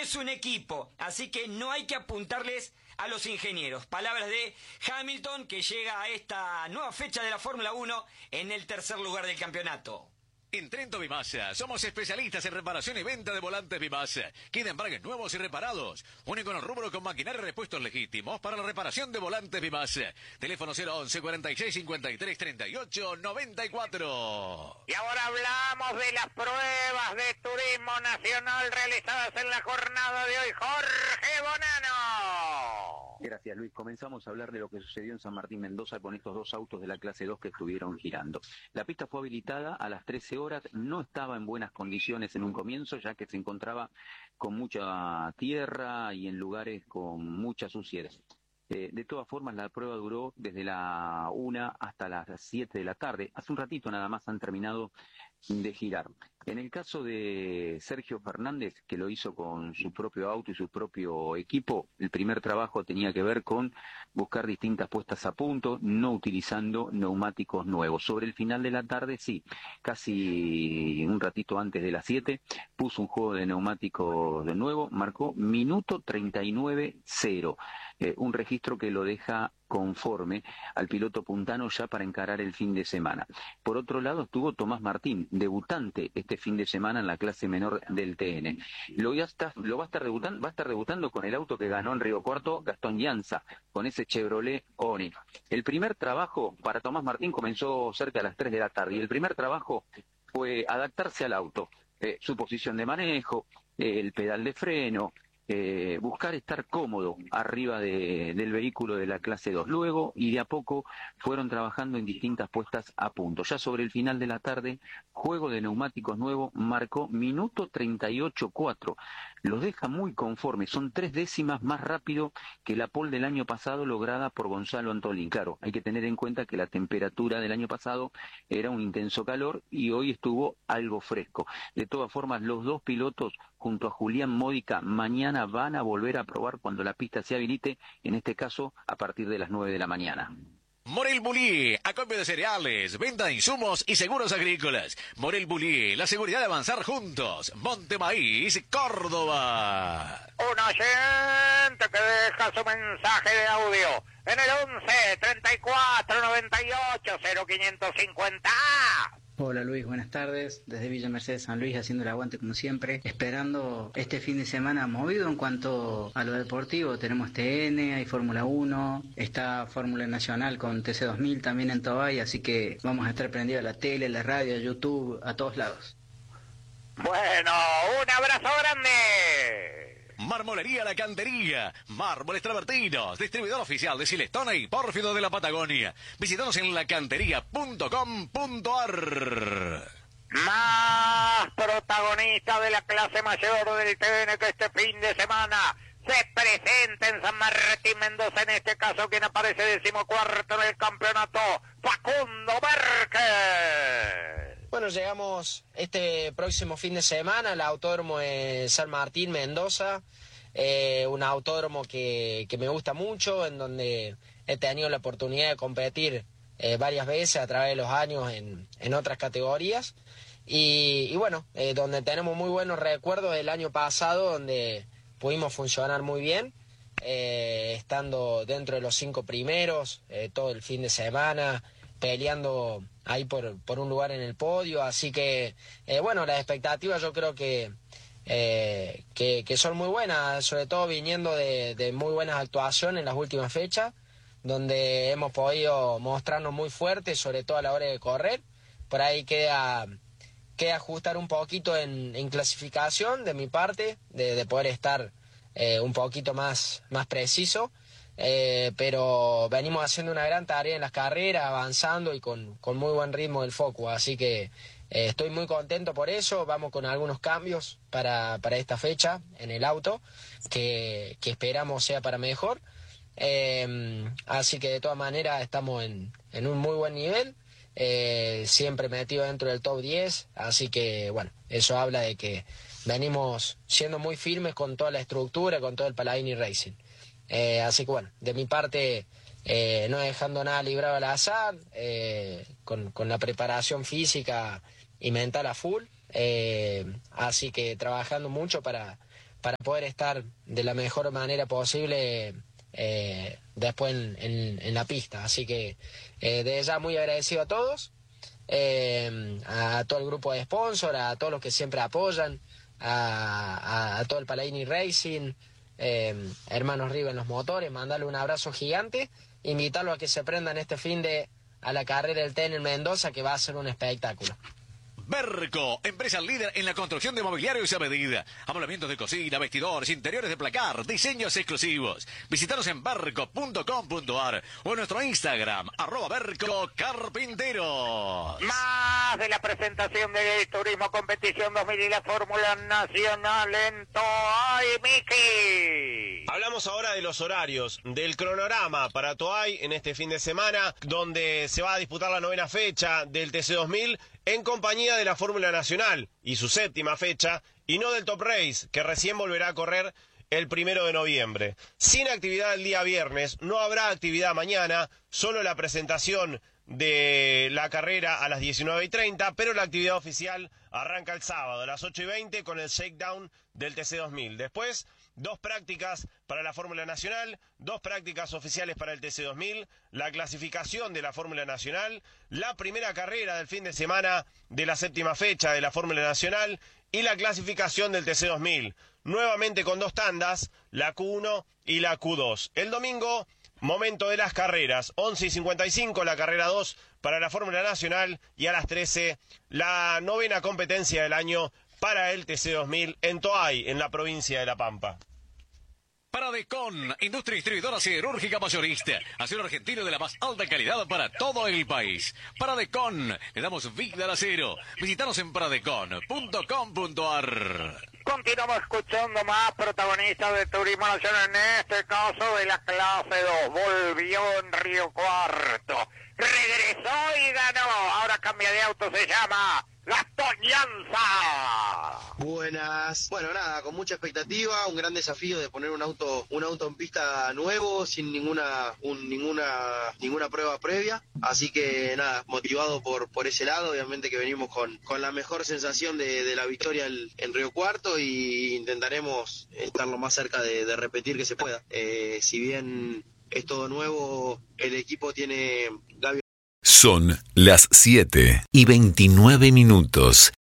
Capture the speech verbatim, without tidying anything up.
es un equipo, así que no hay que apuntarles a los ingenieros. Palabras de Hamilton, que llega a esta nueva fecha de la Fórmula uno en el tercer lugar del campeonato. En Trento Bimasa somos especialistas en reparación y venta de volantes Bimasa. Queda embragues nuevos y reparados. Único en el rubro con maquinaria y repuestos legítimos para la reparación de volantes Bimasa. Teléfono cero once, cuarenta y seis, cincuenta y tres, treinta y ocho, noventa y cuatro. Y ahora hablamos de las pruebas de turismo nacional realizadas en la jornada de hoy. Jorge Bonano. Gracias, Luis. Comenzamos a hablar de lo que sucedió en San Martín Mendoza con estos dos autos de la clase dos que estuvieron girando. La pista fue habilitada a las trece horas, no estaba en buenas condiciones en un comienzo, ya que se encontraba con mucha tierra y en lugares con mucha suciedad. Eh, de todas formas, la prueba duró desde la una hasta las siete de la tarde. Hace un ratito nada más han terminado de girar. En el caso de Sergio Fernández, que lo hizo con su propio auto y su propio equipo, el primer trabajo tenía que ver con buscar distintas puestas a punto, no utilizando neumáticos nuevos. Sobre el final de la tarde, sí, casi un ratito antes de las siete, puso un juego de neumáticos de nuevo, marcó minuto treinta y nueve cero, eh, un registro que lo deja conforme al piloto puntano ya para encarar el fin de semana. Por otro lado estuvo Tomás Martín, debutante este fin de semana en la clase menor del T N. Lo, ya está, lo va a estar debutando, va a estar debutando con el auto que ganó en Río Cuarto Gastón Llanza, con ese Chevrolet Oni. El primer trabajo para Tomás Martín comenzó cerca de las tres de la tarde y el primer trabajo fue adaptarse al auto, eh, su posición de manejo, eh, el pedal de freno, Eh, buscar estar cómodo arriba de, del vehículo de la clase dos. Luego, y de a poco, fueron trabajando en distintas puestas a punto. Ya sobre el final de la tarde, juego de neumáticos nuevo, marcó minuto treinta y ocho cuatro. Los deja muy conformes, son tres décimas más rápido que la pole del año pasado lograda por Gonzalo Antolín. Claro, hay que tener en cuenta que la temperatura del año pasado era un intenso calor y hoy estuvo algo fresco. De todas formas, los dos pilotos, junto a Julián Módica, mañana van a volver a probar cuando la pista se habilite, en este caso a partir de las nueve de la mañana. Morel Bullier, acopio de cereales, venta de insumos y seguros agrícolas. Morel Bullier, la seguridad de avanzar juntos. Monte Maíz, Córdoba. Un oyente que deja su mensaje de audio en el once, treinta y cuatro, noventa y ocho, cero quinientos cincuenta. Hola Luis, buenas tardes, desde Villa Mercedes San Luis haciendo el aguante como siempre, esperando este fin de semana movido en cuanto a lo deportivo. Tenemos T N, hay Fórmula uno, está Fórmula Nacional con T C dos mil también en Tobay, así que vamos a estar prendidos a la tele, la radio, YouTube, a todos lados. Bueno, un abrazo grande. Marmolería La Cantería, mármoles travertinos, distribuidor oficial de Silestone y Pórfido de la Patagonia. Visítanos en lacantería punto com punto ar. Más protagonista de la clase mayor del T N que este fin de semana se presenta en San Martín Mendoza, en este caso quien aparece decimocuarto en el campeonato, Facundo Márquez. Bueno, llegamos este próximo fin de semana al autódromo de San Martín Mendoza, eh, un autódromo que, que me gusta mucho, en donde he tenido la oportunidad de competir eh, varias veces a través de los años en, en otras categorías, y, y bueno, eh, donde tenemos muy buenos recuerdos del año pasado, donde pudimos funcionar muy bien, eh, estando dentro de los cinco primeros eh, todo el fin de semana, peleando ahí por, por un lugar en el podio, así que eh, bueno, las expectativas yo creo que, eh, que, que son muy buenas, sobre todo viniendo de, de muy buenas actuaciones en las últimas fechas, donde hemos podido mostrarnos muy fuertes, sobre todo a la hora de correr. Por ahí queda, queda ajustar un poquito en, en clasificación de mi parte, de, de poder estar eh, un poquito más, más preciso. Eh, pero venimos haciendo una gran tarea en las carreras, avanzando y con, con muy buen ritmo del Focus, así que eh, estoy muy contento por eso. Vamos con algunos cambios para, para esta fecha en el auto, que, que esperamos sea para mejor, eh, así que de todas maneras estamos en, en un muy buen nivel, eh, siempre metido dentro del top diez, así que bueno, eso habla de que venimos siendo muy firmes con toda la estructura, con todo el Paladini Racing. Eh, así que bueno, de mi parte eh, no dejando nada librado al azar, eh, con, con la preparación física y mental a full, eh, así que trabajando mucho para, para poder estar de la mejor manera posible eh, después en, en, en la pista. Así que eh, desde ya muy agradecido a todos, eh, a, a todo el grupo de sponsors, a todos los que siempre apoyan, a, a, a todo el Palaini Racing, eh, hermanos Riva en los motores, mandarle un abrazo gigante, invitarlo a que se prendan este fin de a la carrera del T N en Mendoza, que va a ser un espectáculo. Berco, empresa líder en la construcción de mobiliarios a medida. Amoblamientos de cocina, vestidores, interiores de placar, diseños exclusivos. Visítanos en berco punto com punto ar o en nuestro Instagram, arroba Berco Carpinteros. Más de la presentación de Turismo Competición dos mil y la Fórmula Nacional en Toay, Miki. Hablamos ahora de los horarios, del cronograma para Toay en este fin de semana, donde se va a disputar la novena fecha del T C dos mil en compañía de la Fórmula Nacional y su séptima fecha, y no del Top Race, que recién volverá a correr el primero de noviembre. Sin actividad el día viernes, no habrá actividad mañana, solo la presentación de la carrera a las diecinueve y treinta, pero la actividad oficial arranca el sábado a las ocho y veinte con el shakedown del T C dos mil. Después, dos prácticas para la Fórmula Nacional, dos prácticas oficiales para el T C dos mil, la clasificación de la Fórmula Nacional, la primera carrera del fin de semana de la séptima fecha de la Fórmula Nacional y la clasificación del T C dos mil. Nuevamente con dos tandas, la Q uno y la Q dos. El domingo, momento de las carreras, once y cincuenta y cinco la carrera dos para la Fórmula Nacional y a las trece la novena competencia del año para el T C dos mil en Toay, en la provincia de La Pampa. Paradecon, industria distribuidora siderúrgica mayorista. Acero argentino de la más alta calidad para todo el país. Paradecon, le damos vida al acero. Visítanos en paradecon punto com punto ar. Continuamos escuchando más protagonistas de Turismo Nacional, en este caso de la clase dos. Volvió en Río Cuarto. Regresó y ganó. Ahora cambia de auto, se llama Gastón Llanza. Buenas. Bueno, nada, con mucha expectativa, un gran desafío de poner un auto un auto en pista nuevo, sin ninguna un, ninguna ninguna prueba previa. Así que nada, motivado por por ese lado, obviamente que venimos con, con la mejor sensación de, de la victoria en, en Río Cuarto, y intentaremos estar lo más cerca de, de repetir que se pueda. Eh, si bien es todo nuevo, el equipo tiene... Son las siete y veintinueve minutos.